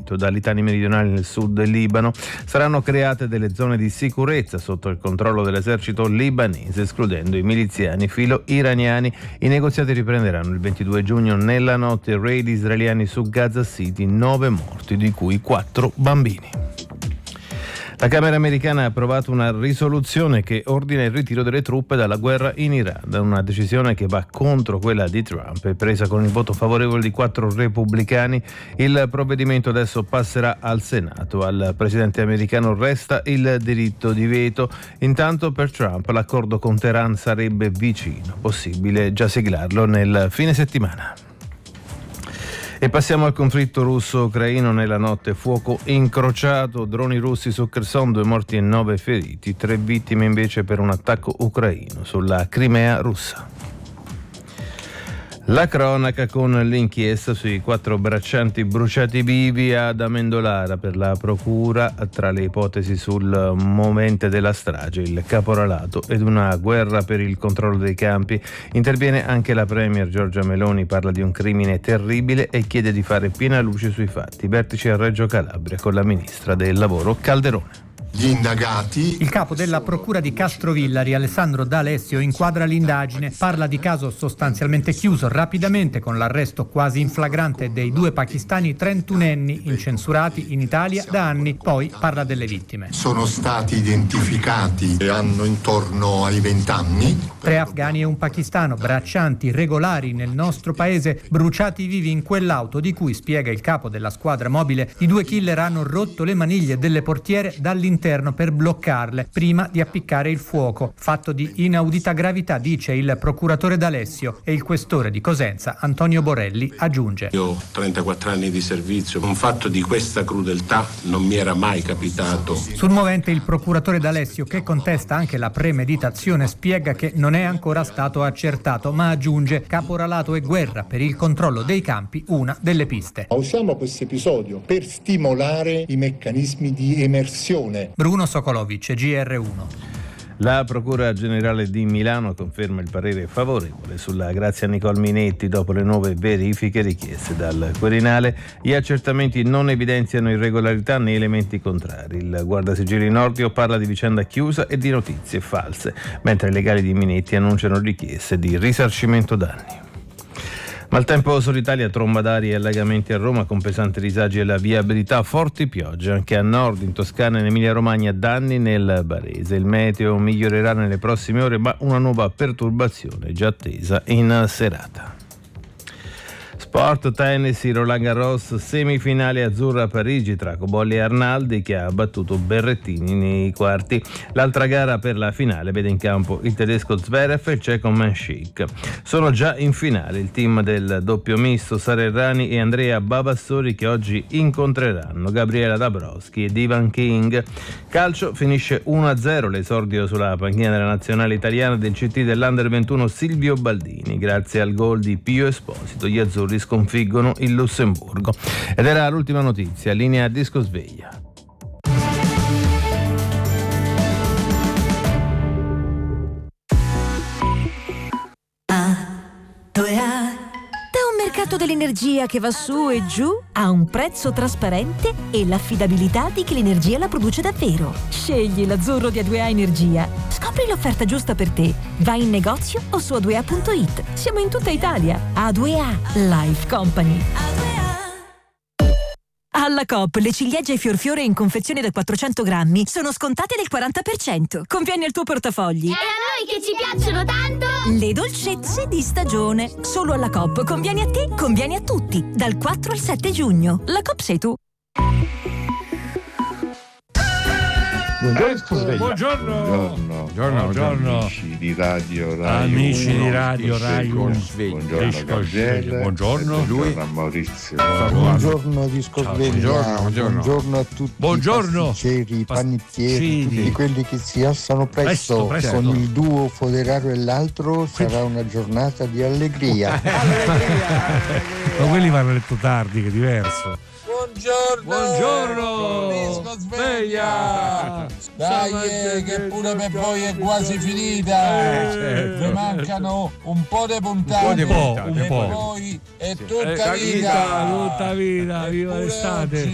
movimento da Litani meridionali nel sud del Libano. Saranno create delle zone di sicurezza sotto il controllo dell'esercito libanese, escludendo i miliziani filo-iraniani. I negoziati riprenderanno il 22 giugno. Nella notte raid israeliani su Gaza City, 9 morti, di cui 4 bambini. La Camera americana ha approvato una risoluzione che ordina il ritiro delle truppe dalla guerra in Iran, una decisione che va contro quella di Trump e presa con il voto favorevole di 4 repubblicani. Il provvedimento adesso passerà al Senato. Al presidente americano resta il diritto di veto. Intanto per Trump l'accordo con Teheran sarebbe vicino, possibile già siglarlo nel fine settimana. E passiamo al conflitto russo-ucraino. Nella notte fuoco incrociato, droni russi su Kherson, 2 morti e 9 feriti, 3 vittime invece per un attacco ucraino sulla Crimea russa. La cronaca con l'inchiesta sui 4 braccianti bruciati vivi ad Amendolara per la procura. Tra le ipotesi sul movente della strage, il caporalato ed una guerra per il controllo dei campi. Interviene anche la premier Giorgia Meloni, parla di un crimine terribile e chiede di fare piena luce sui fatti. Vertice a Reggio Calabria con la ministra del lavoro Calderone. Gli indagati. Il capo della procura di Castrovillari, Alessandro D'Alessio, inquadra l'indagine. Parla di caso sostanzialmente chiuso rapidamente con l'arresto quasi in flagrante dei 2 pakistani 31enni incensurati in Italia da anni. Poi parla delle vittime. Sono stati identificati e hanno intorno ai 20 anni. 3 afghani e un pakistano, braccianti regolari nel nostro paese, bruciati vivi in quell'auto di cui, spiega il capo della squadra mobile, i 2 killer hanno rotto le maniglie delle portiere dall'interno per bloccarle prima di appiccare il fuoco. Fatto di inaudita gravità, dice il procuratore D'Alessio, e il questore di Cosenza Antonio Borelli aggiunge: Io ho 34 anni di servizio, un fatto di questa crudeltà non mi era mai capitato. Sul movente il procuratore D'Alessio, che contesta anche la premeditazione, spiega che non è ancora stato accertato, ma aggiunge: caporalato e guerra per il controllo dei campi, una delle piste. Usiamo questo episodio per stimolare i meccanismi di emersione. Bruno Sokolovic, GR1. La Procura Generale di Milano conferma il parere favorevole sulla Grazia Nicole Minetti dopo le nuove verifiche richieste dal Quirinale. Gli accertamenti non evidenziano irregolarità né elementi contrari. Il Guardasigilli Nordio parla di vicenda chiusa e di notizie false, mentre i legali di Minetti annunciano richieste di risarcimento danni. Maltempo sull'Italia, tromba d'aria e allagamenti a Roma con pesanti disagi alla viabilità, forti piogge anche a nord, in Toscana e in Emilia-Romagna, danni nel Barese. Il meteo migliorerà nelle prossime ore, ma una nuova perturbazione è già attesa in serata. Sport, tennis, Roland Garros, semifinale azzurra a Parigi tra Cobolli e Arnaldi, che ha battuto Berrettini nei quarti. L'altra gara per la finale vede in campo il tedesco Zverev e il ceco Mansik. Sono già in finale il team del doppio misto Sara Errani e Andrea Bavassori, che oggi incontreranno Gabriela Dabrowski ed Ivan King. Calcio, finisce 1-0 l'esordio sulla panchina della nazionale italiana del CT dell'Under 21 Silvio Baldini. Grazie al gol di Pio Esposito, gli azzurri sconfiggono il Lussemburgo. Ed era l'ultima notizia. Linea disco sveglia. Da un mercato dell'energia che va su e giù a un prezzo trasparente e l'affidabilità di chi l'energia la produce davvero. Scegli l'azzurro di A2A Energia. Scopri l'offerta giusta per te. Vai in negozio o su a2a.it. Siamo in tutta Italia. A2A Life Company. Alla Coop le ciliegie e fiorfiore in confezione da 400 grammi sono scontate del 40%. Conviene al tuo portafogli. E a noi che ci piacciono tanto! Le dolcezze di stagione. Solo alla Coop. Conviene a te, conviene a tutti. Dal 4 al 7 giugno. La Coop sei tu. Buongiorno. Amici di Radio Rai. Rai 1. Buongiorno Gabriele. Buongiorno a Maurizio. Buongiorno Disco Sveglia. Buongiorno a tutti. Buongiorno. I pasticceri, i panettieri, tutti quelli che si alzano presto. Con il duo Foderaro e l'altro sarà una giornata di allegria. Ma quelli vanno a letto tardi, che è diverso. Buongiorno Disco Sveglia. Dai che pure per voi è quasi finita. Vi mancano un po' di puntate. Un po'. Poi è tutta vita. Viva l'estate.